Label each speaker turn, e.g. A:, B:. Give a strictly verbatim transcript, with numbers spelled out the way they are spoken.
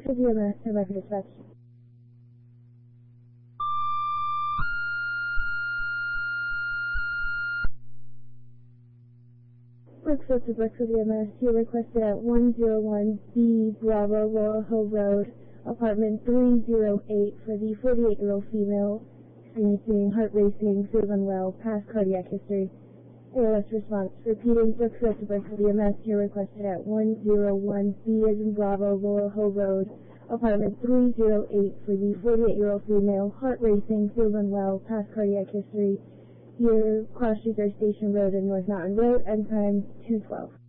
A: Brookfield E M S, America Dispatch. Brookfield to Brookfield E M S, you're requested at one oh one B Bravo Laurel Hill Road, apartment three oh eight for the forty-eight-year-old female experiencing heart racing, feels unwell, past cardiac history. A L S response. Repeating, Brookfield to Brookfield E M S, you're requested at one oh one B as in Bravo Laurel Hill Road, apartment three oh eight for the forty-eight-year-old female, heart racing, feels unwell, past cardiac history. Your cross streets are Station Road and North Mountain Road, end time two twelve.